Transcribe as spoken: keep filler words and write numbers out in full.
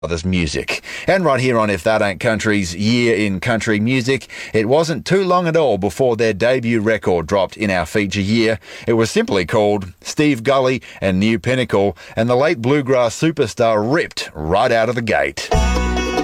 Brothers music. And right here on If That Ain't Country's Year in Country Music, it wasn't too long at all before their debut record dropped in our feature year. It was simply called Steve Gully and New Pinnacle, and the late bluegrass superstar ripped right out of the gate.